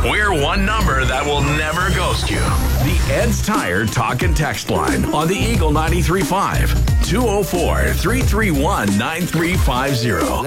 We're one number that will never ghost you. The Ed's Tire Talk and Text Line on the Eagle 93.5. 204-331-9350.